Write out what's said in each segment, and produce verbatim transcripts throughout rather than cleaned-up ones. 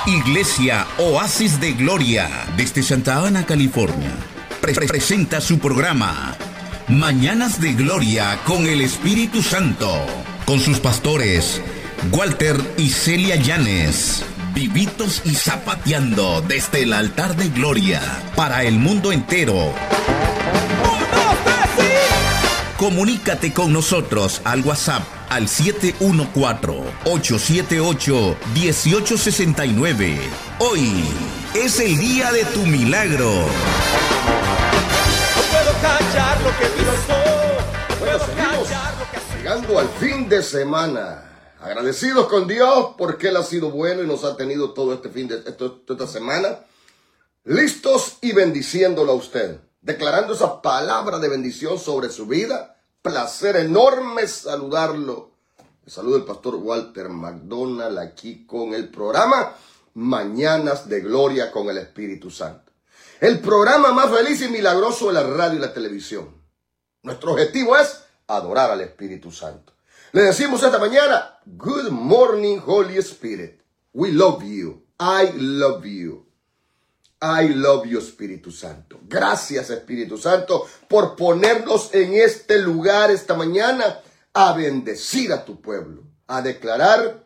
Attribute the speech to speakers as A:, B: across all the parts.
A: Iglesia Oasis de Gloria, desde Santa Ana, California, pre presenta su programa Mañanas de Gloria con el Espíritu Santo, con sus pastores Walter y Celia Llanes, vivitos y zapateando desde el altar de gloria para el mundo entero. Comunícate con nosotros al WhatsApp al siete uno cuatro, ocho siete ocho, uno ocho seis nueve. Hoy es el día de tu milagro.
B: No puedo callar lo que pienso. No puedo
C: seguimos
B: callar lo que
C: llegando al fin de semana. Agradecidos con Dios porque Él ha sido bueno y nos ha tenido todo este fin de esto, toda esta semana. Listos y bendiciéndolo a usted. Declarando esa palabra de bendición sobre su vida. Placer enorme saludarlo. Le saluda el pastor Walter McDonald aquí con el programa Mañanas de Gloria con el Espíritu Santo. El programa más feliz y milagroso de la radio y la televisión. Nuestro objetivo es adorar al Espíritu Santo. Le decimos esta mañana, Good morning, Holy Spirit. We love you. I love you. I love you, Espíritu Santo. Gracias, Espíritu Santo, por ponernos en este lugar esta mañana a bendecir a tu pueblo, a declarar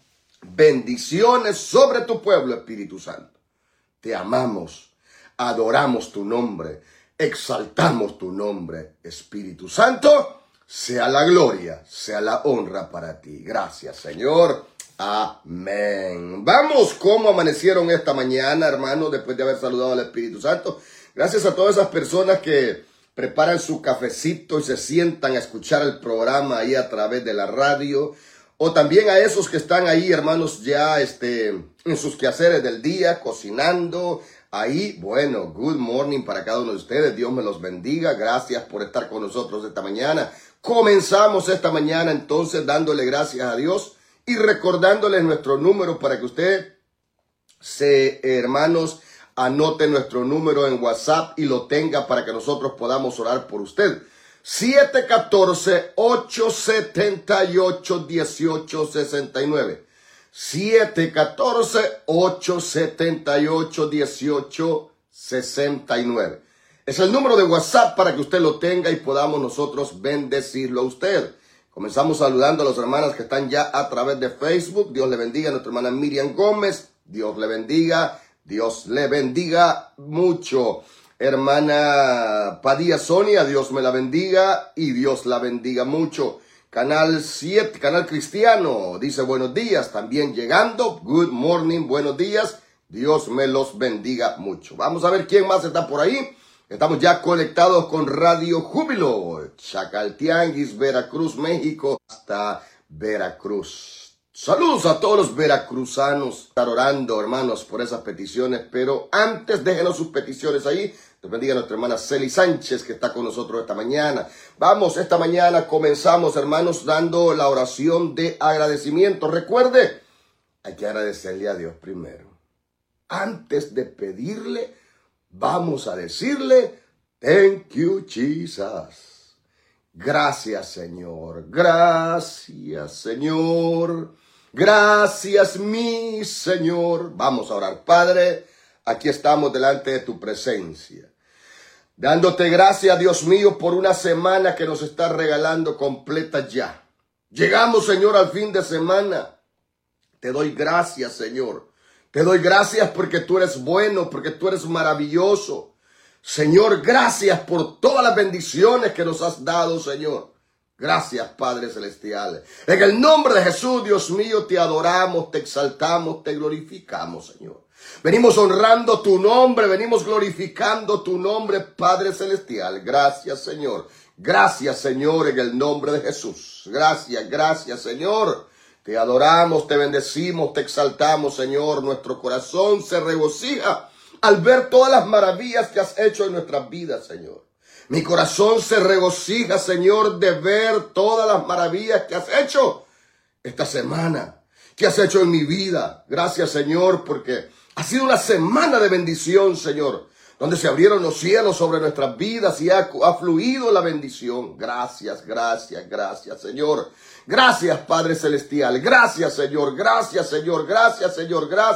C: bendiciones sobre tu pueblo, Espíritu Santo. Te amamos, adoramos tu nombre, exaltamos tu nombre, Espíritu Santo. Sea la gloria, sea la honra para ti. Gracias, Señor. Amén. Vamos, ¿cómo amanecieron esta mañana, hermanos, después de haber saludado al Espíritu Santo? Gracias a todas esas personas que preparan su cafecito y se sientan a escuchar el programa ahí a través de la radio. O también a esos que están ahí, hermanos, ya este, en sus quehaceres del día, cocinando. Ahí, bueno, good morning para cada uno de ustedes. Dios me los bendiga. Gracias por estar con nosotros esta mañana. Comenzamos esta mañana entonces dándole gracias a Dios y recordándoles nuestro número para que usted, se, hermanos, anote nuestro número en WhatsApp y lo tenga para que nosotros podamos orar por usted. siete uno cuatro, ocho siete ocho, uno ocho seis nueve. siete uno cuatro, ocho siete ocho, uno ocho seis nueve. Es el número de WhatsApp para que usted lo tenga y podamos nosotros bendecirlo a usted. Comenzamos saludando a las hermanas que están ya a través de Facebook. Dios le bendiga a nuestra hermana Miriam Gómez. Dios le bendiga. Dios le bendiga mucho. Hermana Padilla Sonia, Dios me la bendiga y Dios la bendiga mucho. Canal siete, Canal Cristiano, dice buenos días. También llegando. Good morning, buenos días. Dios me los bendiga mucho. Vamos a ver quién más está por ahí. Estamos ya conectados con Radio Júbilo, Chacaltianguis, Veracruz, México, hasta Veracruz. Saludos a todos los veracruzanos. Estar orando, hermanos, por esas peticiones, pero antes déjenos sus peticiones ahí. Dios bendiga a nuestra hermana Celi Sánchez, que está con nosotros esta mañana. Vamos, esta mañana comenzamos, hermanos, dando la oración de agradecimiento. Recuerde, hay que agradecerle a Dios primero. Antes de pedirle, vamos a decirle, thank you, Jesus. Gracias, Señor. Gracias, Señor. Gracias, mi Señor. Vamos a orar. Padre, aquí estamos delante de tu presencia. Dándote gracias, Dios mío, por una semana que nos está regalando completa ya. Llegamos, Señor, al fin de semana. Te doy gracias, Señor. Te doy gracias porque tú eres bueno, porque tú eres maravilloso. Señor, gracias por todas las bendiciones que nos has dado, Señor. Gracias, Padre Celestial. En el nombre de Jesús, Dios mío, te adoramos, te exaltamos, te glorificamos, Señor. Venimos honrando tu nombre, venimos glorificando tu nombre, Padre Celestial. Gracias, Señor. Gracias, Señor, en el nombre de Jesús. Gracias, gracias, Señor. Te adoramos, te bendecimos, te exaltamos, Señor. Nuestro corazón se regocija al ver todas las maravillas que has hecho en nuestras vidas, Señor. Mi corazón se regocija, Señor, de ver todas las maravillas que has hecho esta semana, que has hecho en mi vida. Gracias, Señor, porque ha sido una semana de bendición, Señor, donde se abrieron los cielos sobre nuestras vidas y ha, ha fluido la bendición. Gracias, gracias, gracias, Señor. Gracias, Padre Celestial. Gracias, Señor. Gracias, Señor. Gracias, Señor. Gracias.